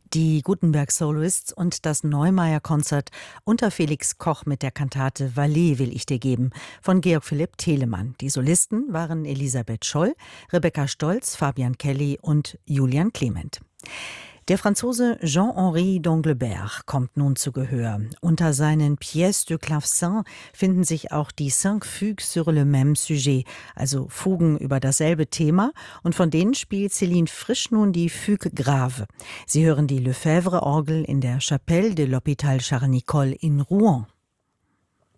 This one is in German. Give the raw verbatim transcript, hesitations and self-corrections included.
Die Gutenberg Soloists und das Neumeier-Konzert unter Felix Koch mit der Kantate Valet will ich dir geben von Georg Philipp Telemann. Die Solisten waren Elisabeth Scholl, Rebecca Stolz, Fabian Kelly und Julian Clement. Der Franzose Jean-Henri d'Anglebert kommt nun zu Gehör. Unter seinen Pièces de Clavecin finden sich auch die Cinq Fugues sur le même sujet, also Fugen über dasselbe Thema, und von denen spielt Céline Frisch nun die Fugue grave. Sie hören die Lefebvre-Orgel in der Chapelle de l'Hôpital Charles Nicolle in Rouen.